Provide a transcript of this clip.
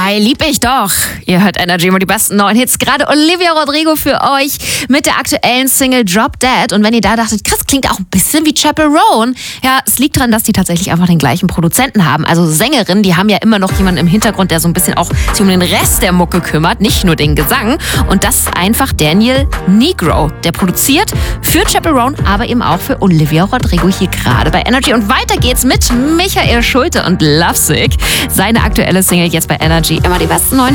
Hi, lieb ich doch. Ihr hört Energy und die besten neuen Hits. Gerade Olivia Rodrigo für euch mit der aktuellen Single Drop Dead. Und wenn ihr da dachtet, krass, klingt auch ein bisschen wie Chappell Roan. Ja, es liegt daran, dass die tatsächlich einfach den gleichen Produzenten haben. Also Sängerinnen, die haben ja immer noch jemanden im Hintergrund, der so ein bisschen auch sich um den Rest der Mucke kümmert, nicht nur den Gesang. Und das ist einfach Daniel Negro. Der produziert für Chappell Roan, aber eben auch für Olivia Rodrigo hier gerade bei Energy. Und weiter geht's mit Michael Schulte und Lovesick. Seine aktuelle Single jetzt bei Energy. Immer die besten neuen